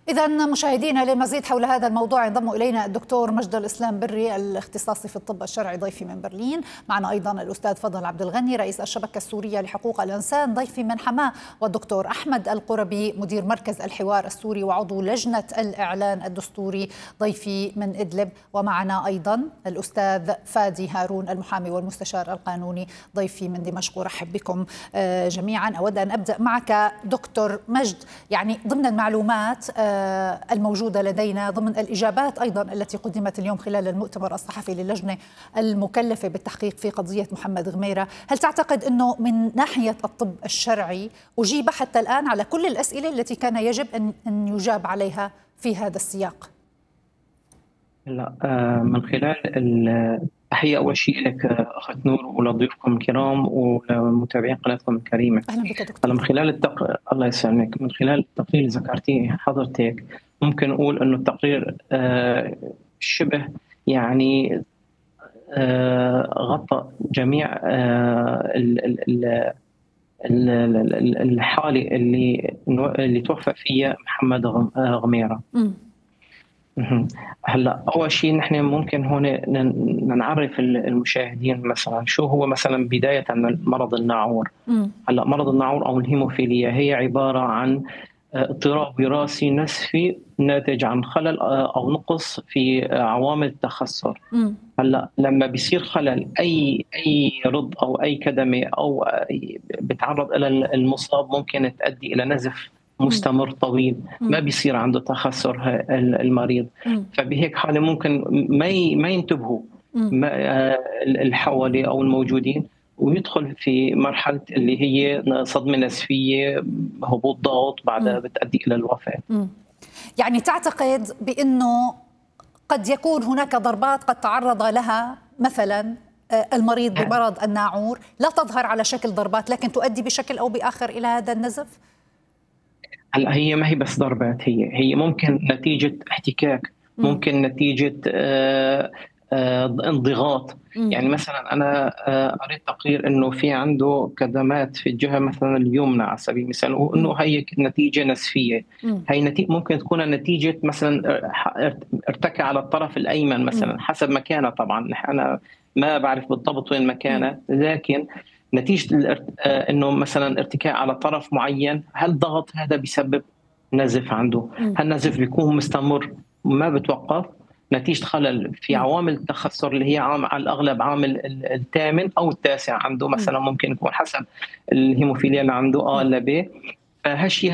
إذا مشاهدينا للمزيد حول هذا الموضوع ينضم إلينا الدكتور مجد الإسلام بري الاختصاصي في الطب الشرعي ضيفي من برلين. معنا أيضا الأستاذ فضل عبد الغني رئيس الشبكة السورية لحقوق الإنسان ضيفي من حماة، والدكتور أحمد القربي مدير مركز الحوار السوري وعضو لجنة الإعلان الدستوري ضيفي من إدلب. ومعنا أيضا الأستاذ فادي هارون المحامي والمستشار القانوني ضيفي من دمشق. أرحب بكم جميعا. أود أن أبدأ معك دكتور مجد، يعني ضمن المعلومات الموجودة لدينا ضمن الإجابات أيضا التي قدمت اليوم خلال المؤتمر الصحفي للجنة المكلفة بالتحقيق في قضية محمد غميرة، هل تعتقد أنه من ناحية الطب الشرعي أجيب حتى الآن على كل الأسئلة التي كان يجب أن يجاب عليها في هذا السياق؟ لا، من خلال التحية أول شيء لك أخت نور ولضيوفكم الكرام ومتابعين قناتكم الكريمة. أهلا بك دكتور. من خلال الله يسلمك، من خلال التقرير اللي ذكرتيه حضرتك ممكن نقول إنه التقرير شبه يعني غطى جميع الحالة اللي توفى فيها محمد غميرة. هلا اول شيء نحن ممكن هون نعرف المشاهدين مثلا شو هو مثلا بدايه مرض الناعور. هلا مرض الناعور او الهيموفيليا هي عباره عن اضطراب وراثي نسفي ناتج عن خلل او نقص في عوامل التخثر. هلا لما بيصير خلل اي رض او اي كدمه او بتعرض الى المصاب ممكن تؤدي الى نزف مستمر طويل، ما بيصير عنده تخثر المريض. فبهيك حاله ممكن ما ينتبهوا الحوالي او الموجودين ويدخل في مرحله اللي هي صدمه نزفيه، هبوط ضغط، بعدها بتؤدي الى الوفاه. يعني تعتقد بانه قد يكون هناك ضربات قد تعرض لها مثلا المريض بمرض الناعور لا تظهر على شكل ضربات لكن تؤدي بشكل او باخر الى هذا النزف؟ هلا هي ما هي بس ضربات، هي ممكن نتيجة احتكاك، ممكن نتيجة انضغاط. يعني مثلا أنا قريت تقرير إنه في عنده كدمات في الجهة مثلا اليمنى على سبيل المثال، وإنه هي نتيجة نزفية. هي ممكن تكون نتيجة مثلا ارتكى على الطرف الأيمن مثلا حسب مكانه. طبعا أنا ما بعرف بالضبط وين مكانه، لكن نتيجة انه مثلا ارتكاء على طرف معين، هل الضغط هذا بيسبب نزف عنده؟ هالنزف بيكون مستمر ما بتوقف نتيجة خلل في عوامل التخثر اللي هي على الأغلب عامل الثامن أو التاسع عنده مثلا، ممكن يكون حسب الهيموفيليا اللي عنده A ولا B. فهالشيء